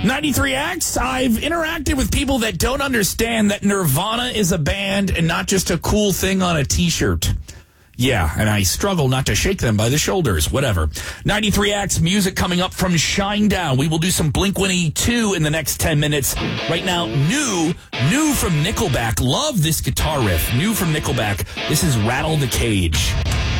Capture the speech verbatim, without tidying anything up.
ninety-three X, I've interacted with people that don't understand that Nirvana is a band and not just a cool thing on a T-shirt. Yeah, and I struggle not to shake them by the shoulders. Whatever. ninety-three X music coming up from Shinedown. We will do some Blink one eighty-two in the next ten minutes. Right now, new, new from Nickelback. Love this guitar riff. New from Nickelback. This is Rattle the Cage.